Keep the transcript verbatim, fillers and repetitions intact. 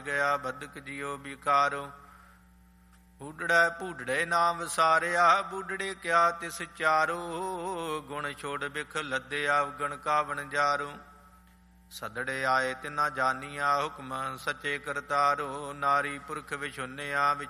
ਗਿਆ ਬਦਕ ਜਿਉ ਬਿਕਾਰੋ। ਬੁੱਢੜਾ ਬੁੱਢੜੇ ਨਾਮ ਵਸਾਰਿਆ, ਬੁੱਢੜੇ ਕਿਆ ਤਿਸ ਚਾਰੋ। ਗੁਣ ਛੋੜ ਬਿਖ ਲੱਦਿਆ ਉਗਣ ਕਾਵਣ ਜਾਰੋ। ਸਦੜੇ ਆਏ ਤਿਨਾ ਜਾਨੀਆ, ਹੁਕਮ ਸੱਚੇ ਕਰਤਾਰੋ। ਨਾਰੀ ਪੁਰਖ ਵਿਛੁੰਨਿਆ